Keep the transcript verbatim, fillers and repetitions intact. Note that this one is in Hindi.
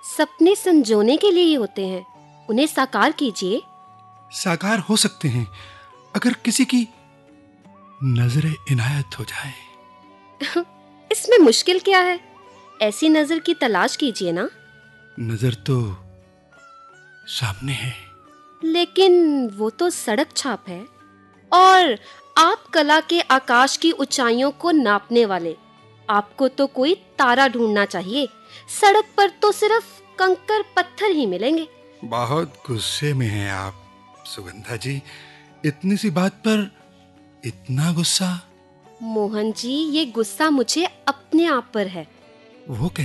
सपने संजोने के लिए ही होते हैं, उन्हें साकार कीजिए। साकार हो सकते हैं अगर किसी की नजरे इनायत हो जाए। इसमें मुश्किल क्या है? ऐसी नजर की तलाश कीजिए ना। नजर तो सामने है, लेकिन वो तो सड़क छाप है, और आप कला के आकाश की ऊंचाइयों को नापने वाले। आपको तो कोई तारा ढूंढना चाहिए। सड़क पर तो सिर्फ कंकर पत्थर ही मिलेंगे। बहुत गुस्से में हैं आप सुगंधा जी। इतनी सी बात पर इतना गुस्सा? मोहन जी, ये गुस्सा मुझे अपने आप पर है। वो कैसे?